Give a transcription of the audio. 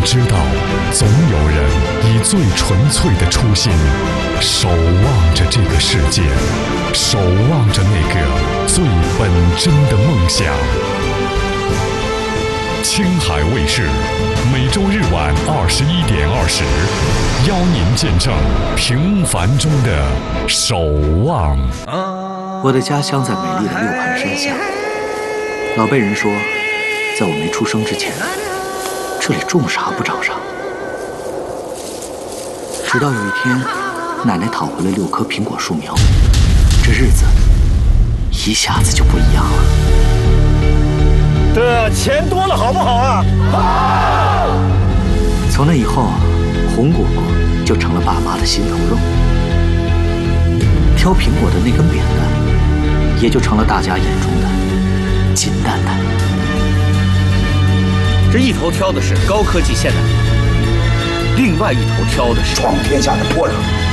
知道，总有人以最纯粹的初心，守望着这个世界，守望着那个最本真的梦想。青海卫视每周日晚21:20，邀您见证平凡中的守望。 我的家乡在美丽的六盘山下，老辈人说，在我没出生之前，这里种啥不长啥。直到有一天，奶奶讨回了6棵苹果树苗，这日子一下子就不一样了。 这钱多了好不好啊？好！ 从那以后，红果果就成了爸妈的心头肉，挑苹果的那根扁担，也就成了大家眼中的金蛋蛋。 这一头挑的是高科技现代，另外一头挑的是闯天下的波折。